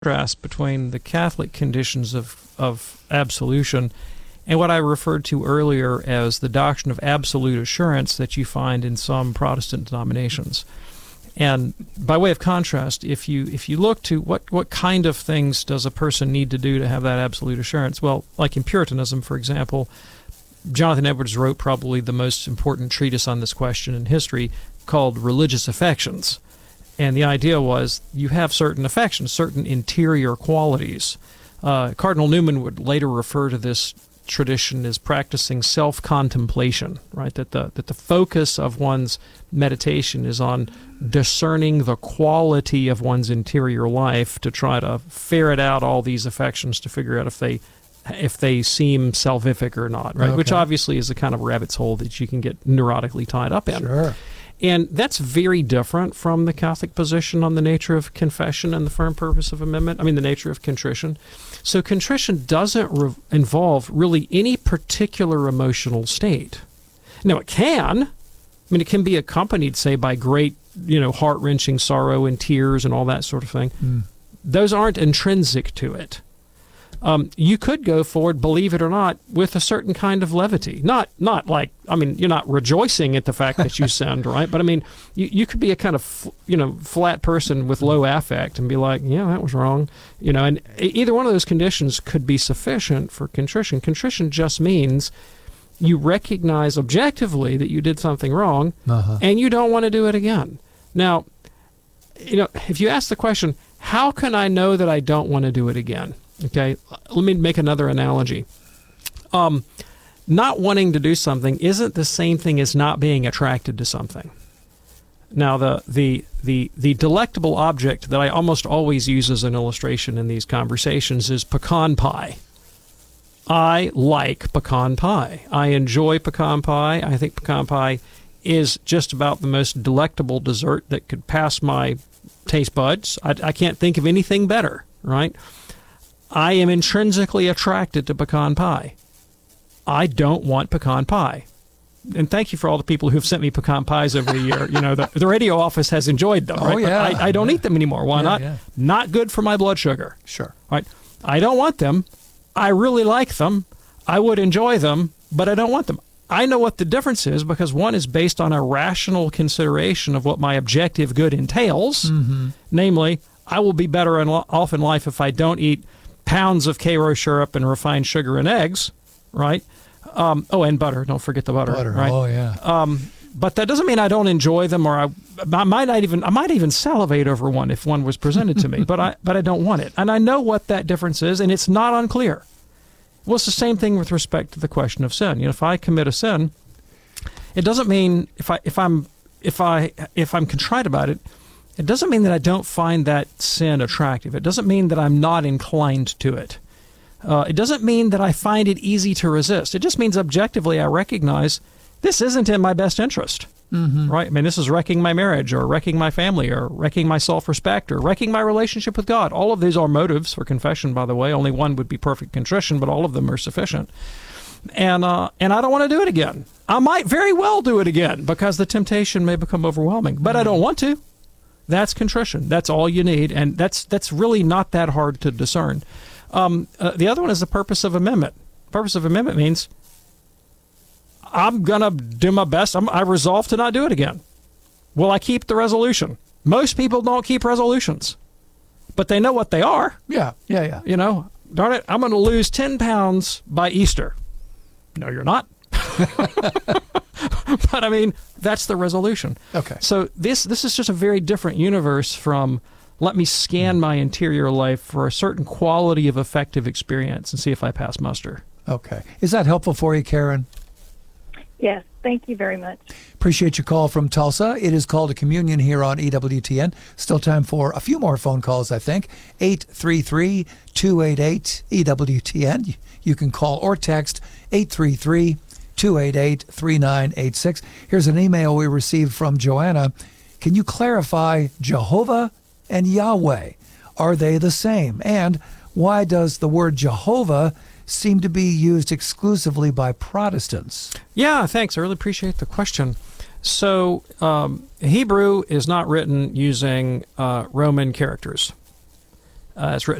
contrast between the Catholic conditions of absolution and what I referred to earlier as the doctrine of absolute assurance that you find in some Protestant denominations. And by way of contrast, if you look to what kind of things does a person need to do to have that absolute assurance, well, like in Puritanism, for example, Jonathan Edwards wrote probably the most important treatise on this question in history, called Religious Affections. And the idea was you have certain affections, certain interior qualities. Cardinal Newman would later refer to this tradition as practicing self-contemplation, right? That the focus of one's meditation is on discerning the quality of one's interior life to try to ferret out all these affections to figure out if they seem salvific or not, right? Okay. Which obviously is a kind of rabbit's hole that you can get neurotically tied up in. Sure. And that's very different from the Catholic position on the nature of confession and the firm purpose of amendment. I mean, the nature of contrition. So contrition doesn't involve really any particular emotional state. Now, it can. I mean, it can be accompanied, say, by great, heart-wrenching sorrow and tears and all that sort of thing. Mm. Those aren't intrinsic to it. You could go forward, believe it or not, with a certain kind of levity. Not like, you're not rejoicing at the fact that you sinned, right? But you could be a kind of, flat person with low affect and be like, yeah, that was wrong. And either one of those conditions could be sufficient for contrition. Contrition just means you recognize objectively that you did something wrong, and you don't want to do it again. Now, if you ask the question, how can I know that I don't want to do it again? Okay, let me make another analogy. Not wanting to do something isn't the same thing as not being attracted to something. Now, the delectable object that I almost always use as an illustration in these conversations is pecan pie. I like pecan pie. I enjoy pecan pie. I think pecan pie is just about the most delectable dessert that could pass my taste buds. I can't think of anything better, right? I am intrinsically attracted to pecan pie. I don't want pecan pie. And thank you for all the people who've sent me pecan pies over the year. The radio office has enjoyed them. Right? Oh, yeah. But I don't eat them anymore. Why not? Yeah. Not good for my blood sugar. Sure. Right? I don't want them. I really like them. I would enjoy them, but I don't want them. I know what the difference is because one is based on a rational consideration of what my objective good entails. Mm-hmm. Namely, I will be better off in life if I don't eat pounds of Karo syrup and refined sugar and eggs, right? And butter. Don't forget the butter. Right? Oh, yeah. But that doesn't mean I don't enjoy them, or I might even salivate over one if one was presented to me. But I don't want it, and I know what that difference is, and it's not unclear. Well, it's the same thing with respect to the question of sin. If I commit a sin, it doesn't mean if I'm contrite about it. It doesn't mean that I don't find that sin attractive. It doesn't mean that I'm not inclined to it. It doesn't mean that I find it easy to resist. It just means objectively I recognize this isn't in my best interest. Mm-hmm. Right? This is wrecking my marriage or wrecking my family or wrecking my self-respect or wrecking my relationship with God. All of these are motives for confession, by the way. Only one would be perfect contrition, but all of them are sufficient. And I don't want to do it again. I might very well do it again because the temptation may become overwhelming, but I don't want to. That's contrition. That's all you need, and that's really not that hard to discern. The other one is the purpose of amendment. Purpose of amendment means I'm going to do my best. I resolve to not do it again. Will I keep the resolution? Most people don't keep resolutions, but they know what they are. Yeah. Darn it, I'm going to lose 10 pounds by Easter. No, you're not. But that's the resolution. Okay. So this is just a very different universe from let me scan my interior life for a certain quality of effective experience and see if I pass muster. Okay. Is that helpful for you, Karen? Yes. Thank you very much. Appreciate your call from Tulsa. It is called a communion here on EWTN. Still time for a few more phone calls, I think. 833-288-EWTN. You can call or text 833-288-3986. Here's an email we received from Joanna. Can you clarify Jehovah and Yahweh? Are they the same? And why does the word Jehovah seem to be used exclusively by Protestants? Yeah, thanks. I really appreciate the question. So Hebrew is not written using Roman characters. It's written